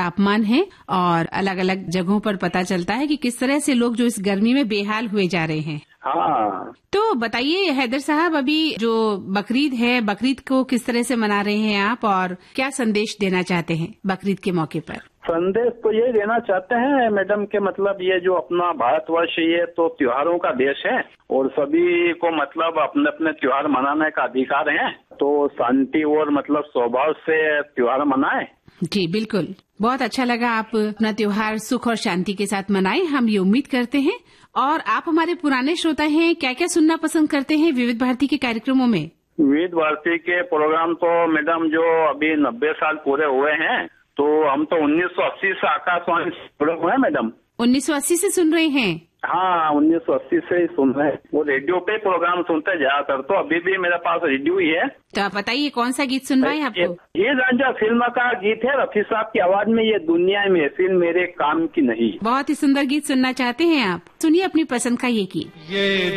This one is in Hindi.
तापमान है और अलग अलग जगहों पर पता चलता है कि किस तरह से लोग जो इस गर्मी में बेहाल हुए जा रहे हैं। हाँ, तो बताइए हैदर साहब, अभी जो बकरीद है, बकरीद को किस तरह से मना रहे हैं आप और क्या संदेश देना चाहते हैं बकरीद के मौके पर? संदेश तो ये देना चाहते हैं मैडम के मतलब ये जो अपना भारतवर्ष ये तो त्योहारों का देश है और सभी को मतलब अपने अपने त्योहार मनाने का अधिकार है, तो शांति और मतलब स्वभाव से त्योहार मनाएं। जी बिल्कुल, बहुत अच्छा लगा आप अपना त्योहार सुख और शांति के साथ मनाएं, हम ये उम्मीद करते हैं। और आप हमारे पुराने श्रोता हैं, क्या क्या सुनना पसंद करते हैं विविध भारती के कार्यक्रमों में? विविध भारती के प्रोग्राम तो मैडम जो अभी 90 साल पूरे हुए हैं, तो हम तो 1980 से आकाशवाणी जुड़े हुए हैं मैडम। 1980 से सुन रहे हैं? हाँ, 1980 से ही सुन रहे हैं। वो रेडियो पे प्रोग्राम सुनते ज्यादातर, तो अभी भी मेरे पास रेडियो ही है। तो आप बताइए कौन सा गीत सुनवाएं आपको? ये रांझा फिल्म का गीत है, रफी साहब की आवाज में, ये दुनिया में फिल्म मेरे काम की नहीं। बहुत ही सुंदर गीत सुनना चाहते हैं आप, सुनिए अपनी पसंद का ये गीत।